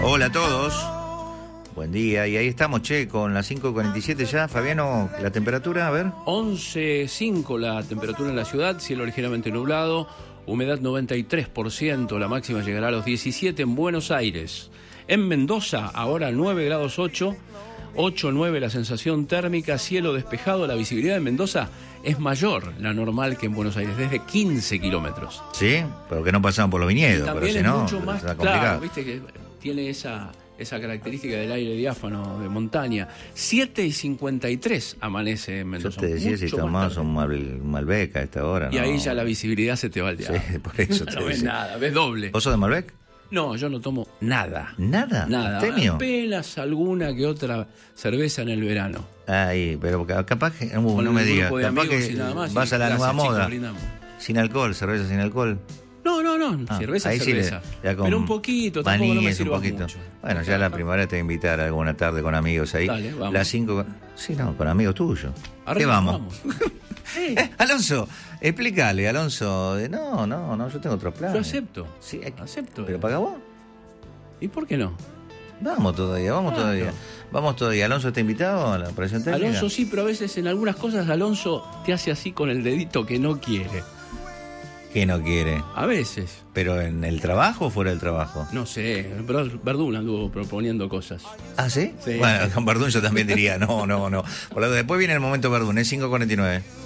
Hola a todos, buen día, y ahí estamos, con las 5:47 ya. Fabiano, la temperatura, a ver. 11.5 la temperatura en la ciudad, cielo ligeramente nublado, humedad 93%, la máxima llegará a los 17 en Buenos Aires. En Mendoza, ahora 9 grados 8,9 la sensación térmica, cielo despejado, la visibilidad en Mendoza es mayor, la normal, que en Buenos Aires, desde 15 kilómetros. Sí, pero que no pasaban por los viñedos, pero También si es no, mucho más está complicado. claro, viste que tiene esa característica del aire diáfano de montaña. 7:53 amanece en Mendoza. Yo te decía si tomás un Malbec a esta hora. Y no. ahí ya la visibilidad se te va al diablo. Sí, por eso te No ves decía. nada, ves doble. ¿Vos sos de Malbec? No, yo no tomo nada. ¿Nada? Nada. ¿Abstemio? Apenas alguna que otra cerveza en el verano. Ahí, pero capaz que, Con no un me digas, grupo de capaz amigos que y nada más, vas y a la gracias, nueva chicos, moda. brindamos. Sin alcohol, cerveza sin alcohol. No, cerveza ahí es sí cerveza. le da con Pero un poquito, tampoco no me maníes, sirva un poquito. mucho. Bueno, ya la primavera te voy a invitar alguna tarde con amigos ahí. Dale, vamos. Las 5. Sí, no, con amigos tuyos. Arriba, ¿Qué vamos? Sí. Alonso, explícale, Alonso. No, yo tengo otros planes. Yo acepto. Sí, Acepto. ¿Pero paga vos? ¿Y por qué no? Vamos todavía. Vamos todavía. ¿Alonso está invitado a la operación técnica? Alonso sí, pero a veces en algunas cosas Alonso te hace así con el dedito que no quiere. ¿Qué no quiere? A veces. ¿Pero en el trabajo o fuera del trabajo? No sé, pero Verdún anduvo proponiendo cosas. ¿Ah, sí? Sí. Bueno, con Verdún yo también diría no. Por lo tanto, después viene el momento Verdún, es 5:49.